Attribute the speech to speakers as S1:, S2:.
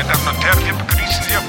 S1: Meine Damen und Herren, wir begrüßen Sie auf